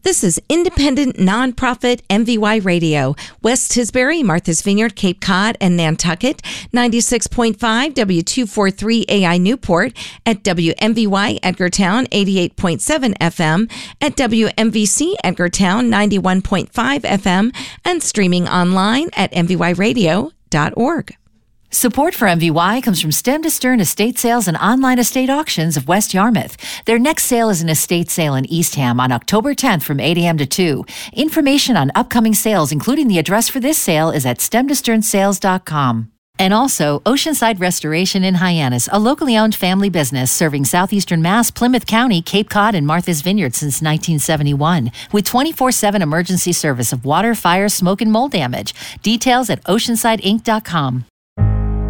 This is independent, nonprofit MVY Radio. West Tisbury, Martha's Vineyard, Cape Cod, and Nantucket. 96.5 W243 AI Newport. At WMVY Edgartown, 88.7 FM. At WMVC Edgartown, 91.5 FM. And streaming online at mvyradio.org. Support for MVY comes from Stem to Stern Estate Sales and Online Estate Auctions of West Yarmouth. Their next sale is an estate sale in Eastham on October 10th from 8 a.m. to 2. Information on upcoming sales, including the address for this sale, is at stemtosтерnsales.com. And also, Oceanside Restoration in Hyannis, a locally owned family business serving southeastern Mass, Plymouth County, Cape Cod, and Martha's Vineyard since 1971, with 24/7 emergency service of water, fire, smoke, and mold damage. Details at oceansideinc.com.